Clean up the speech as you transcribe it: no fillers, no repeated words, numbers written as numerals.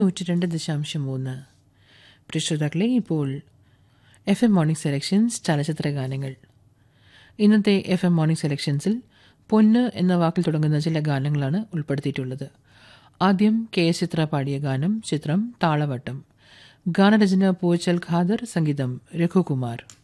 102.3. പ്രിയ ശ്രോതാക്കളെ, ഇപ്പോൾ FM morning selections ചലച്ചിത്ര ഗാനങ്ങൾ. ഇന്നത്തെ FM മോർണിംഗ് സെലക്ഷൻസിൽ പൊന്ന് എന്ന വാക്കിൽ തുടങ്ങുന്ന ചില ഗാനങ്ങളാണ് ഉൾപ്പെടുത്തിയിട്ടുള്ളത്. ആദ്യം KS ചിത്ര പാടിയ ഗാനം, ചിത്രം താളവട്ടം. ഗാനരചന പൂച്ചൽ ഖാദർ, സംഗീതം രഘുകുമാർ.